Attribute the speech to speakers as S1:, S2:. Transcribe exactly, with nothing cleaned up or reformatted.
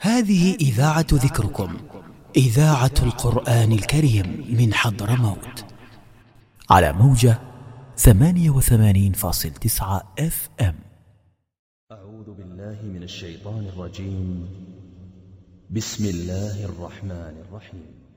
S1: هذه إذاعة ذكركم، إذاعة القرآن الكريم من حضرموت، على موجة ثمانية وثمانين فاصل تسعة اف ام.
S2: أعوذ بالله من الشيطان الرجيم. بسم الله الرحمن الرحيم.